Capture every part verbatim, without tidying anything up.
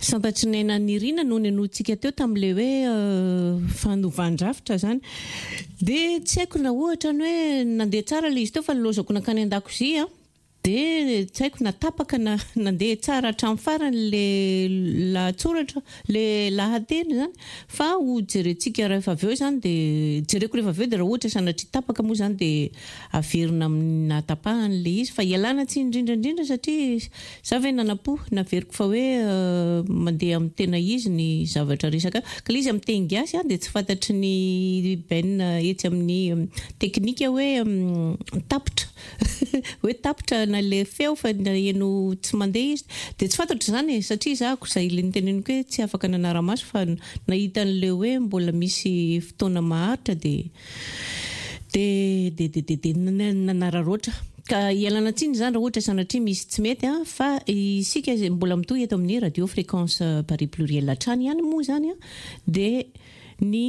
santatrinena nirina no ny anotsika teo tamin'le hoe fanovandravitra zany dia tsy haiko na ohatra ny hoe nandeha tsara le izy teo fa lozako nakany an-dakozia dia tsy haiko natapaka na nandeha tsara hatramin'ny farany le latsoratra le lahateny zany fa ho jerentsika rehefa avy eo zany dia jereko rehefa avy eo dia raha ohatra sanatria tapaka moa zany dia averina amin'ny natapahany le izy fa ialana tsy indrindra indrindra satria za ve nanapo naveriko fa hoe mandeha amin'ny tena izy ny zavatra resaka ka le izy amin'ny teny gasy dia tsy fantatry ny ben etsy amin'ny teknika hoe tapitra hoe tapitra na le feo fa eno tsy mandeha izy dia tsy fantatro zany satria zako izay le niteneniko hoe tsy afaka nanara-maso fa nahita an'le hoe mbola misy fotoana maharitra dia dia dia dia dia nanararoatra ka ialana tsiny zany raha ohatra sanatria misy tsy mety fa isika mbola mitohy eto amin'ny radio fréquence Paris pluriel hatrany ihany moa zany dia ny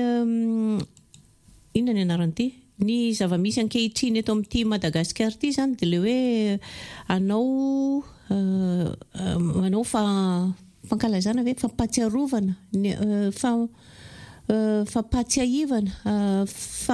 inona ny anaran'ity ny zava-misy ankehitriny eto amin'ity Madagasikara ity zany dia le hoe anao anao fa fankalazana hoe fampatsiarovana fa fampatsiahivana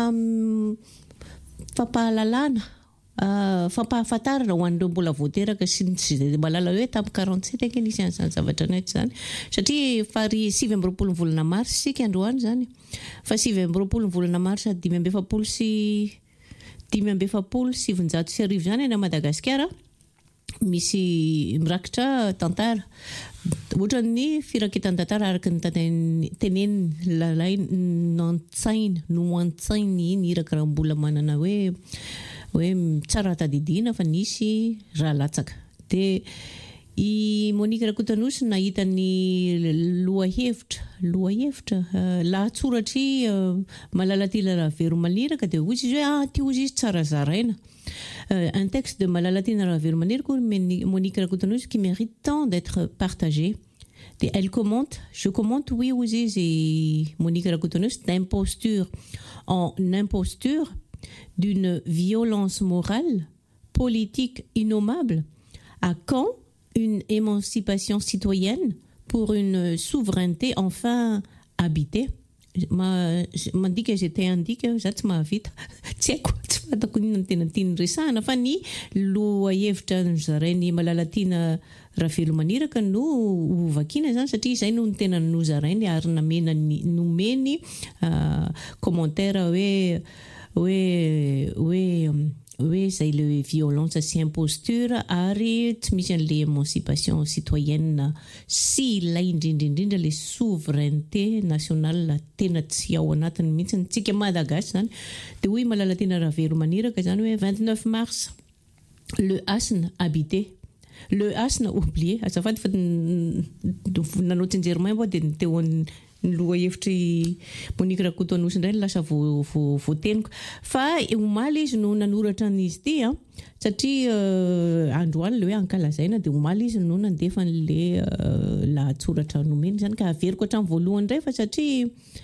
fampahalalana fampahafantarana ho an'ireo mbola voateraka sy tsy malala hoe tamin'ny quarante-sept eky nisy an'izany zavatra naity zany satria fary sivy amby roapolo volana mars sika androany zany fa sivy amby roapolo volana mars dimy amby efapolo sy dimy amby efapolo sy sivinjato sy arivo zany any Madagasikara misy mirakitra tantara ohatra ny firaketan-tantara araka ny teneniny lalay nantsaina no antsainy iny iraka raha mbola manana hoe hoe tsara tadidina fa nisy raha latsaka dia i Monique Rakotonosy nahita ny lohahevitra lohahevitra lahatsoratra Malalatina Ravelomaniraka dia hozy izy hoe ah ty hozy izy tsara zaraina un texte de Malalatina Ravelomaniraka Monique Rakotonosy qui mérite tant d'être partagé. Et elle commente, je commente oui hozy izy Monique Rakotonosy d'imposture en imposture d'une violence morale politique innommable. À quand une émancipation citoyenne pour une souveraineté enfin habitée? Mandika j'étais indique za tsy mahavita tsy haiko tsy fatako inona tena tiany resahana fa ny lohahevitra zarainy Malalatina Ravelomaniraka no vakina zany satria izay no tena nozarainy ary namena nomeny commentaire hoe hoe hoe oui, c'est le violence, c'est imposture, ari, tsy misy an'le émancipation citoyenne si la indrindrindrindra le souveraineté nationale la tena tsy ao anatiny mihitsy tsika Malagasy zany dia oui Malalatina Ravelomaniraka zany hoe vingt-neuf mars le asne habité le asne oublié azafady fa nanao tsinjerimay mbô dia teo ny lohahevitry Monique Rakotonosy indray lasa voateniko fa omaly izy no nanoratra an'izy ity satria androany le hoe ankalazaina dia omaly izy no nandefa n'le lahatsoratra nomeny zany ka averiko hatramin'ny voalohany indray fa satria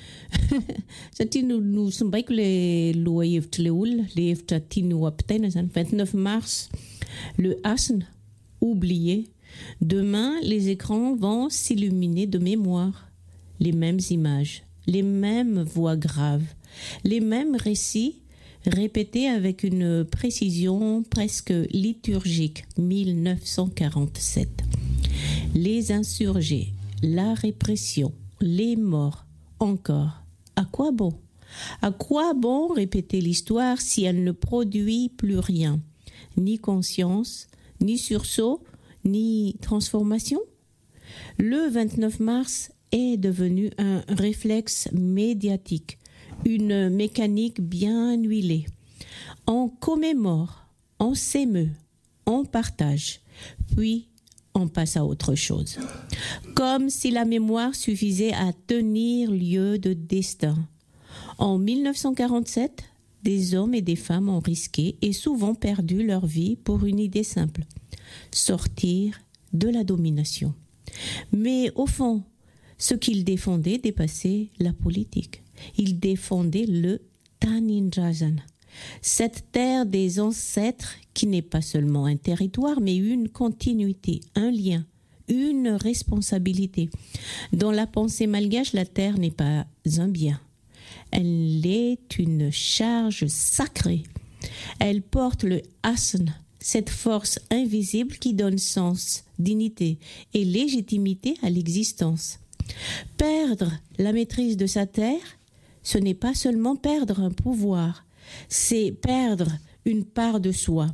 satria no sombaiko le lohahevitry le olona le hevitra tiany ho ampitaina zany vingt-neuf mars le asne oublié demain les écrans vont s'illuminer de mémoire. Les mêmes images, les mêmes voix graves, les mêmes récits répétés avec une précision presque liturgique. mille neuf cent quarante-sept. Les insurgés, la répression, les morts, encore. À quoi bon? À quoi bon répéter l'histoire si elle ne produit plus rien? Ni conscience, ni sursaut, ni transformation? Le vingt-neuf mars est devenu un réflexe médiatique, une mécanique bien huilée. On commémore, on s'émeut, on partage, puis on passe à autre chose. Comme si la mémoire suffisait à tenir lieu de destin. En mille neuf cent quarante-sept, des hommes et des femmes ont risqué et souvent perdu leur vie pour une idée simple, sortir de la domination. Mais au fond, ce qu'ils défendaient dépassait la politique. Ils défendaient le Tanindrajan, cette terre des ancêtres qui n'est pas seulement un territoire, mais une continuité, un lien, une responsabilité. Dans la pensée malgache, la terre n'est pas un bien. Elle est une charge sacrée. Elle porte le Asen, cette force invisible qui donne sens, dignité et légitimité à l'existence. Perdre la maîtrise de sa terre, ce n'est pas seulement perdre un pouvoir, c'est perdre une part de soi.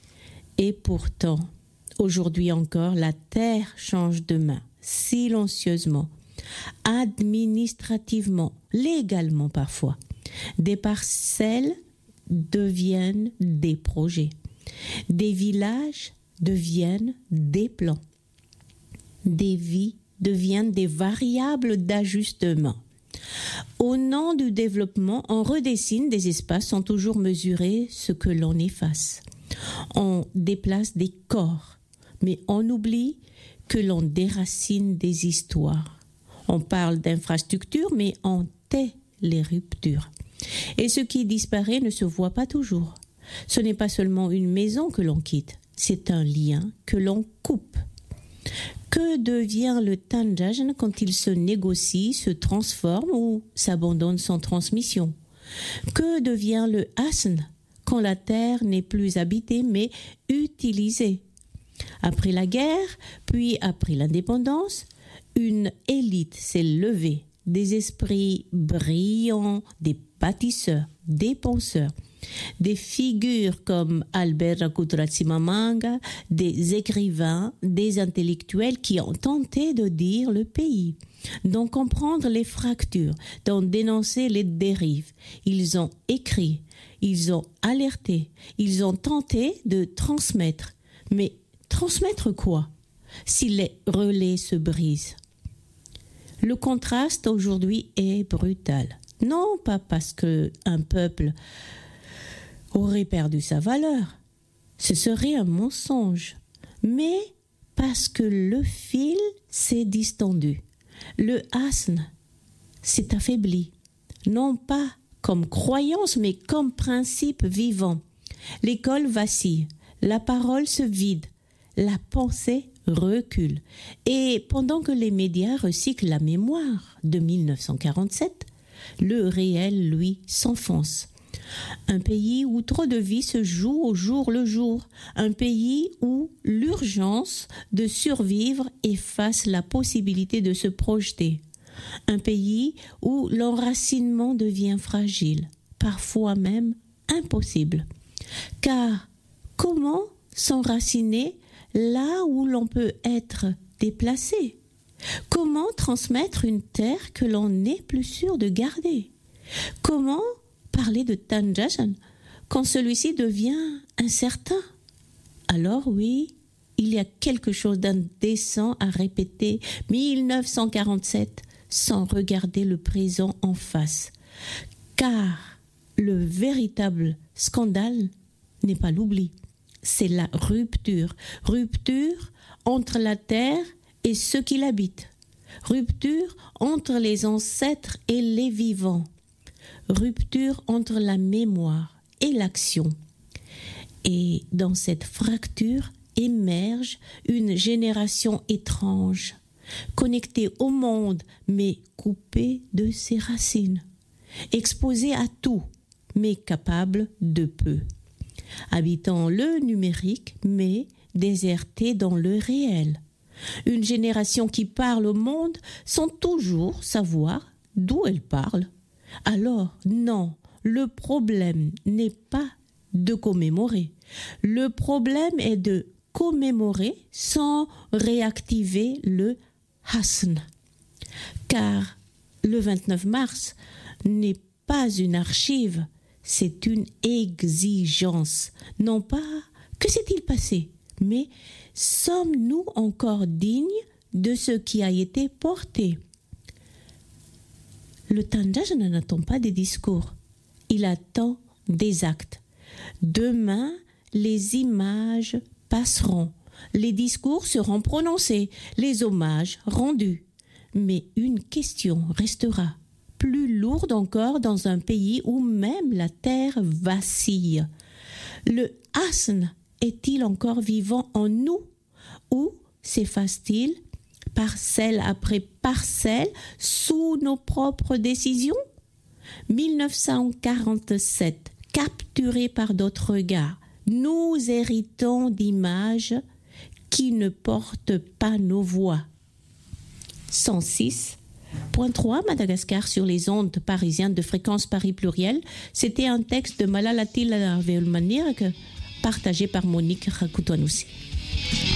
Et pourtant, aujourd'hui encore, la terre change de main, silencieusement, administrativement, légalement parfois. Des parcelles deviennent des projets. Des villages deviennent des plans. Des vies deviennent des variables d'ajustement. Au nom du développement, on redessine des espaces sans toujours mesurer ce que l'on efface. On déplace des corps, mais on oublie que l'on déracine des histoires. On parle d'infrastructures, mais on tait les ruptures. Et ce qui disparaît ne se voit pas toujours. Ce n'est pas seulement une maison que l'on quitte, c'est un lien que l'on coupe. Que devient le Tanjajan quand il se négocie, se transforme ou s'abandonne sans transmission? Que devient le Asen quand la terre n'est plus habitée mais utilisée? Après la guerre, puis après l'indépendance, une élite s'est levée, des esprits brillants, des bâtisseurs, des penseurs. Des figures comme Albert Rakutratsimamanga, des écrivains, des intellectuels qui ont tenté de dire le pays, d'en comprendre les fractures, d'en dénoncer les dérives. Ils ont écrit, ils ont alerté, ils ont tenté de transmettre. Mais transmettre quoi si les relais se brisent? Le contraste aujourd'hui est brutal. Non pas parce qu'un peuple aurait perdu sa valeur, ce serait un mensonge, mais parce que le fil s'est distendu, le Asen s'est affaibli, non pas comme croyance, mais comme principe vivant. L'école vacille, la parole se vide, la pensée recule. Et pendant que les médias recyclent la mémoire de mille neuf cent quarante-sept, le réel, lui, s'enfonce. Un pays où trop de vies se jouent au jour le jour. Un pays où l'urgence de survivre efface la possibilité de se projeter. Un pays où l'enracinement devient fragile, parfois même impossible. Car comment s'enraciner là où l'on peut être déplacé? Comment transmettre une terre que l'on n'est plus sûr de garder? Comment parler de Tanjajan quand celui-ci devient incertain? Alors oui, il y a quelque chose d'indécent à répéter mille neuf cent quarante-sept sans regarder le présent en face. Car le véritable scandale n'est pas l'oubli, c'est la rupture. Rupture entre la terre et ceux qui l'habitent. Rupture entre les ancêtres et les vivants. Rupture entre la mémoire et l'action. Et dans cette fracture émerge une génération étrange, connectée au monde mais coupée de ses racines, exposée à tout mais capable de peu, habitant le numérique mais désertée dans le réel. Une génération qui parle au monde sans toujours savoir d'où elle parle. Alors, non, le problème n'est pas de commémorer. Le problème est de commémorer sans réactiver le Asen. Car le vingt-neuf mars n'est pas une archive, c'est une exigence. Non pas que s'est-il passé, mais sommes-nous encore dignes de ce qui a été porté? Le Tanjajan n'attend pas des discours, il attend des actes. Demain, les images passeront, les discours seront prononcés, les hommages rendus. Mais une question restera, plus lourde encore dans un pays où même la terre vacille. Le Asen est-il encore vivant en nous ou s'efface-t-il parcelle après parcelle sous nos propres décisions? mille neuf cent quarante-sept, capturés par d'autres regards, nous héritons d'images qui ne portent pas nos voix. cent six point trois, Madagascar sur les ondes parisiennes de fréquence Paris pluriel. C'était un texte de Malala Tilla Veulmaniak partagé par Monique Rakoutouanoussi.